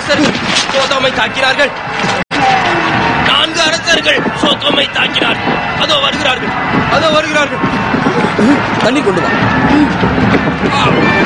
அரசர்கள் சோதோமை தாக்கினார்கள். 4 அரசர்கள் சோதோமை தாக்கினார்கள். அதோ வருகிறார்கள். தண்ணி கொண்டு வா.